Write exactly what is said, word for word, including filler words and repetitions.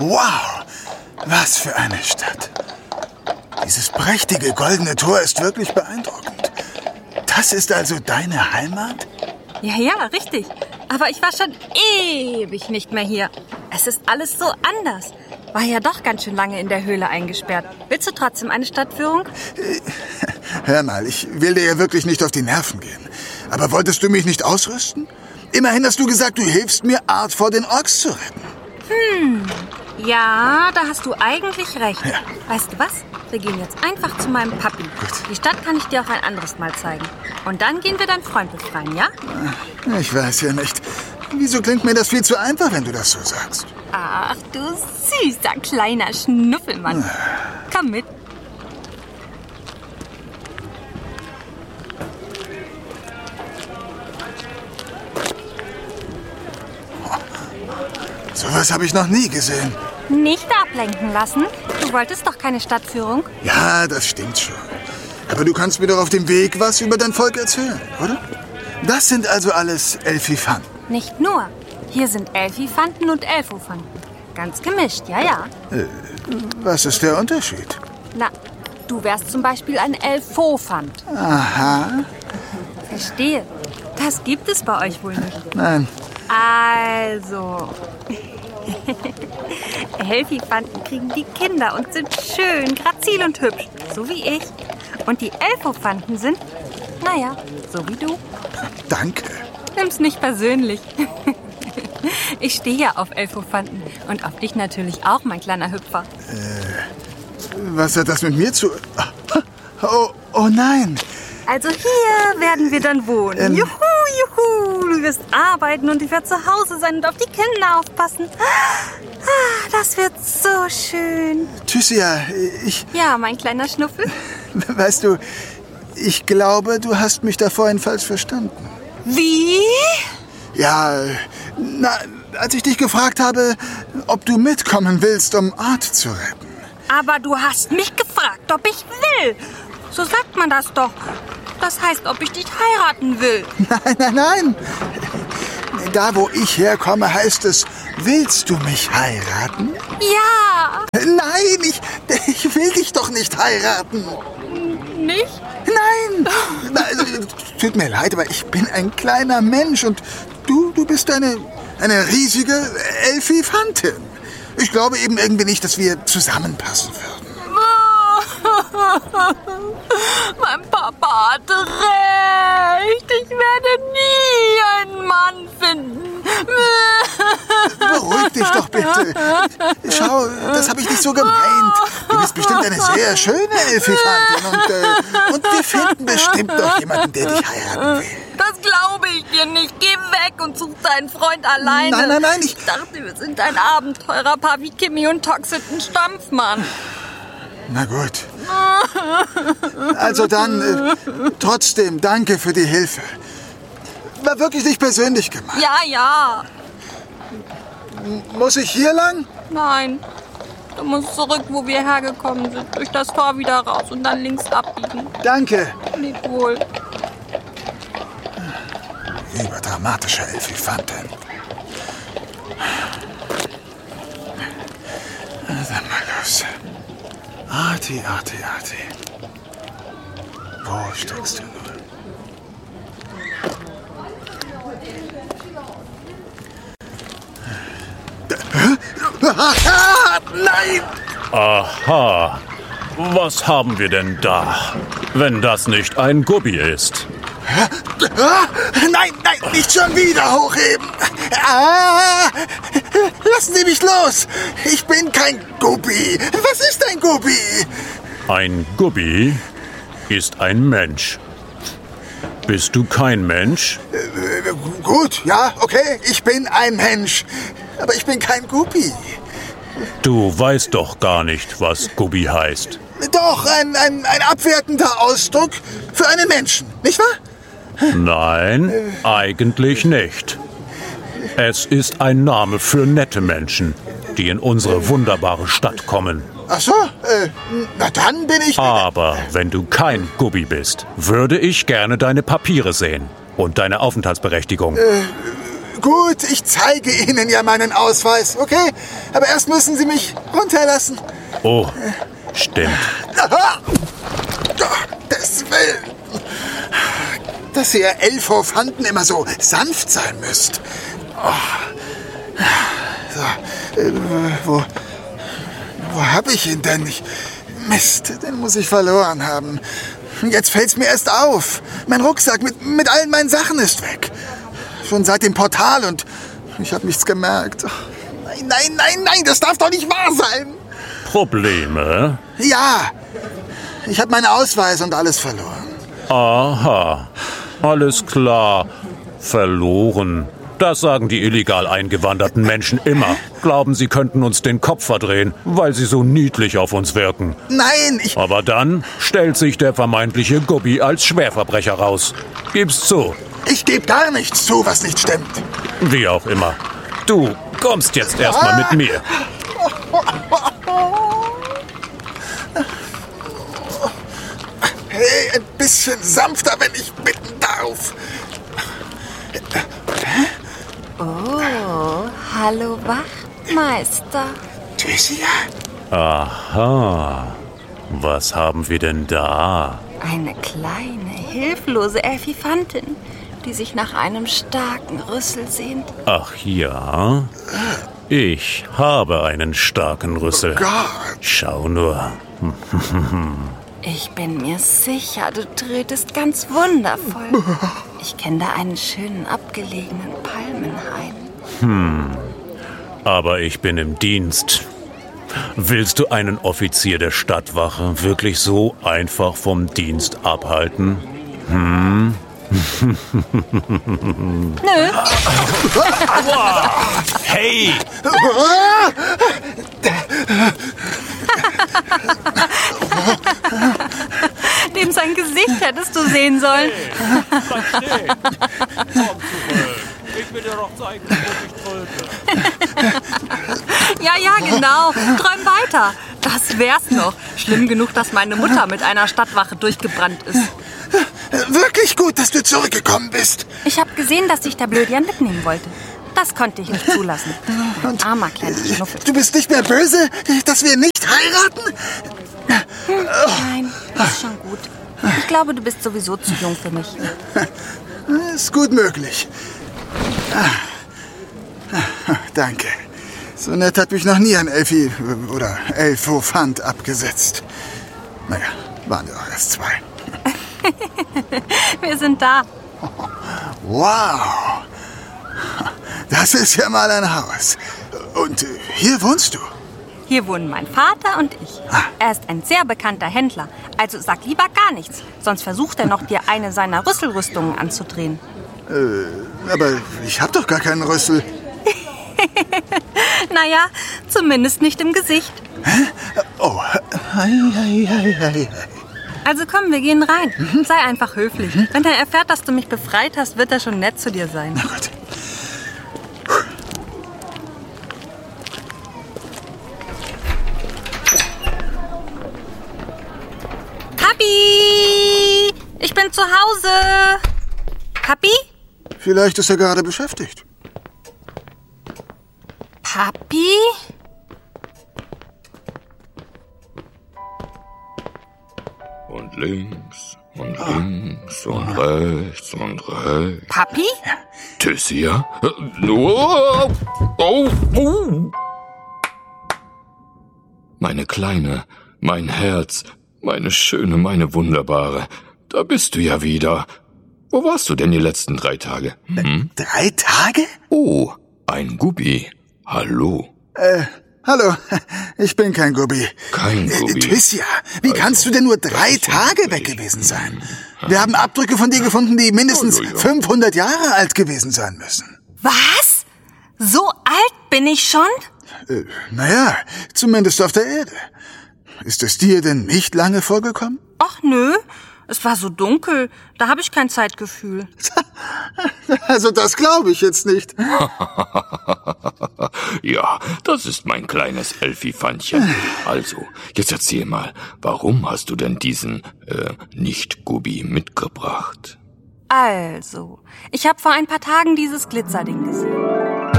Wow, was für eine Stadt. Dieses prächtige goldene Tor ist wirklich beeindruckend. Das ist also deine Heimat? Ja, ja, richtig. Aber ich war schon ewig nicht mehr hier. Es ist alles so anders. War ja doch ganz schön lange in der Höhle eingesperrt. Willst du trotzdem eine Stadtführung? Hör mal, ich will dir ja wirklich nicht auf die Nerven gehen. Aber wolltest du mich nicht ausrüsten? Immerhin hast du gesagt, du hilfst mir, Art vor den Orks zu retten. Hm, ja, da hast du eigentlich recht. Ja. Weißt du was? Wir gehen jetzt einfach zu meinem Papi. Gut. Die Stadt kann ich dir auch ein anderes Mal zeigen. Und dann gehen wir deinen Freund befreien, ja? Ich weiß ja nicht. Wieso klingt mir das viel zu einfach, wenn du das so sagst? Ach, du süßer kleiner Schnuffelmann. Komm mit. Sowas habe ich noch nie gesehen. Nicht ablenken lassen. Du wolltest doch keine Stadtführung. Ja, das stimmt schon. Aber du kannst mir doch auf dem Weg was über dein Volk erzählen, oder? Das sind also alles Elfifanten. Nicht nur. Hier sind Elfifanten und Elfofanten. Ganz gemischt, ja, ja. Äh, was ist der Unterschied? Na, du wärst zum Beispiel ein Elfofant. Aha. Verstehe. Das gibt es bei euch wohl nicht. Nein. Also, Elfifanten kriegen die Kinder und sind schön, grazil und hübsch, so wie ich. Und die Elfofanten sind, naja, so wie du. Danke. Nimm's nicht persönlich. Ich stehe ja auf Elfofanten und auf dich natürlich auch, mein kleiner Hüpfer. Äh, was hat das mit mir zu... Oh, oh nein. Also hier werden wir dann wohnen. Ähm. Juhu, juhu. Du wirst arbeiten und ich werde zu Hause sein und auf die Kinder aufpassen. Ah, das wird so schön. Thysia, ich... Ja, mein kleiner Schnuffel. Weißt du, ich glaube, du hast mich da vorhin falsch verstanden. Wie? Ja, na, als ich dich gefragt habe, ob du mitkommen willst, um Art zu retten. Aber du hast mich gefragt, ob ich will. So sagt man das doch. Das heißt, ob ich dich heiraten will. Nein, nein, nein. Da, wo ich herkomme, heißt es, willst du mich heiraten? Ja. Nein, ich, ich will dich doch nicht heiraten. Nicht? Nein. Na, also, tut mir leid, aber ich bin ein kleiner Mensch und du, du bist eine, eine riesige Elfifantin. Ich glaube eben irgendwie nicht, dass wir zusammenpassen würden. Mein Papa hat recht. Ich werde nie einen Mann finden. Beruhig dich doch bitte. Schau, das habe ich nicht so gemeint. Du bist bestimmt eine sehr schöne Elfifantin und, äh, und wir finden bestimmt noch jemanden, der dich heiraten will. Das glaube ich dir nicht. Geh weg und such deinen Freund alleine. Nein, nein, nein. Ich, ich dachte, wir sind ein Abenteurerpaar wie Kimi und Toxit und Stampfmann. Na gut. Also dann, äh, trotzdem, danke für die Hilfe. War wirklich nicht persönlich gemeint. Ja, ja. Muss ich hier lang? Nein. Du musst zurück, wo wir hergekommen sind. Durch das Tor wieder raus und dann links abbiegen. Danke. Leb wohl. Überdramatische Elfifantin. Dann mal los. Arti, Arti, Arti. Wo steckst du nur? Nein! Aha. Was haben wir denn da? Wenn das nicht ein Gubbi ist. Nein, nein, nicht schon wieder hochheben! Ah, lassen Sie mich los! Ich bin kein Gubbi! Was ist ein Gubbi? Ein Gubbi ist ein Mensch. Bist du kein Mensch? Äh, gut, ja, okay, ich bin ein Mensch. Aber ich bin kein Gubbi. Du weißt doch gar nicht, was Gubbi heißt. Doch, ein, ein, ein abwertender Ausdruck für einen Menschen, nicht wahr? Nein, eigentlich nicht. Es ist ein Name für nette Menschen, die in unsere wunderbare Stadt kommen. Ach so, äh, na dann bin ich... Aber wenn du kein Gubbi bist, würde ich gerne deine Papiere sehen und deine Aufenthaltsberechtigung. Äh, Gut, ich zeige Ihnen ja meinen Ausweis, okay? Aber erst müssen Sie mich runterlassen. Oh, stimmt. Aha! Das will... Dass ihr Elfophanten immer so sanft sein müsst. Oh. So, äh, wo... Wo hab ich ihn denn? Ich, Mist, den muss ich verloren haben. Jetzt fällt's mir erst auf. Mein Rucksack mit, mit allen meinen Sachen ist weg. Schon seit dem Portal und ich habe nichts gemerkt. Nein, nein, nein, nein, das darf doch nicht wahr sein. Probleme? Ja, ich habe meinen Ausweis und alles verloren. Aha, alles klar. Verloren. Das sagen die illegal eingewanderten Menschen immer. Glauben, sie könnten uns den Kopf verdrehen, weil sie so niedlich auf uns wirken. Nein, ich... Aber dann stellt sich der vermeintliche Gubbi als Schwerverbrecher raus. Gib's zu. Ich gebe gar nichts zu, was nicht stimmt. Wie auch immer. Du kommst jetzt erstmal mit mir. Hey, ein bisschen sanfter, wenn ich bitten darf. Oh, hallo Wachtmeister. Thesia? Aha. Was haben wir denn da? Eine kleine, hilflose Elfifantin, die sich nach einem starken Rüssel sehnt. Ach ja? Ich habe einen starken Rüssel. Oh Gott. Schau nur. Ich bin mir sicher, du tretest ganz wundervoll. Ich kenne da einen schönen, abgelegenen Palmenhain. Hm, aber ich bin im Dienst. Willst du einen Offizier der Stadtwache wirklich so einfach vom Dienst abhalten? Hm? Nö. Aua! Hey! Dem sein Gesicht hättest du sehen sollen. Bleib stehen! Komm zurück! Ich will dir doch zeigen, wo ich drücke. Ja, ja, genau. Träum weiter. Das wär's noch. Schlimm genug, dass meine Mutter mit einer Stadtwache durchgebrannt ist. Wirklich gut, dass du zurückgekommen bist. Ich habe gesehen, dass sich der Blödian mitnehmen wollte. Das konnte ich nicht zulassen. Ein armer kleiner Schnuffel. Du bist nicht mehr böse, dass wir nicht heiraten? Hm, nein, ist schon gut. Ich glaube, du bist sowieso zu jung für mich. Ist gut möglich. Danke. So nett hat mich noch nie ein Elfi oder Elfophant abgesetzt. Naja, waren wir auch erst zwei. Wir sind da. Wow. Das ist ja mal ein Haus. Und hier wohnst du? Hier wohnen mein Vater und ich. Er ist ein sehr bekannter Händler. Also sag lieber gar nichts. Sonst versucht er noch, dir eine seiner Rüsselrüstungen anzudrehen. Äh, aber ich hab doch gar keinen Rüssel. Naja, zumindest nicht im Gesicht. Hä? Oh, hei, hei, hei, hei. Also komm, wir gehen rein. Mhm. Sei einfach höflich. Mhm. Wenn er erfährt, dass du mich befreit hast, wird er schon nett zu dir sein. Na gut. Papi! Ich bin zu Hause. Papi? Vielleicht ist er gerade beschäftigt. Papi? Und links und links und rechts und rechts. Papi? Thesia? Oh, oh, oh. Meine Kleine, mein Herz, meine Schöne, meine Wunderbare. Da bist du ja wieder. Wo warst du denn die letzten drei Tage? Hm? Drei Tage? Oh, ein Gubbi. Hallo. Äh, hallo. Ich bin kein Gubbi. Kein Gubbi. Äh, Thesia, wie also, kannst du denn nur drei Tage weg gewesen sein? Wir haben Abdrücke von dir gefunden, die mindestens oh, ja, ja. fünfhundert Jahre alt gewesen sein müssen. Was? So alt bin ich schon? Äh, naja, zumindest auf der Erde. Ist es dir denn nicht lange vorgekommen? Ach nö, es war so dunkel, da habe ich kein Zeitgefühl. Also das glaube ich jetzt nicht. Ja, das ist mein kleines Elfifantchen. Also, jetzt erzähl mal, warum hast du denn diesen, äh, Nicht-Gubbi mitgebracht? Also, ich habe vor ein paar Tagen dieses Glitzerding gesehen.